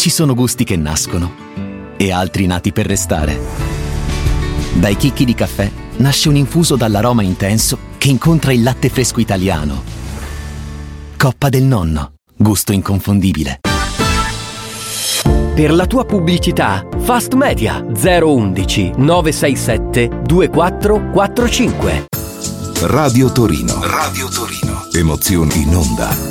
Ci sono gusti che nascono e altri nati per restare. Dai chicchi di caffè nasce un infuso dall'aroma intenso che incontra il latte fresco italiano. Coppa del Nonno, gusto inconfondibile. Per la tua pubblicità, Fast Media 011 967 2445. Radio Torino. Radio Torino. Emozioni in onda.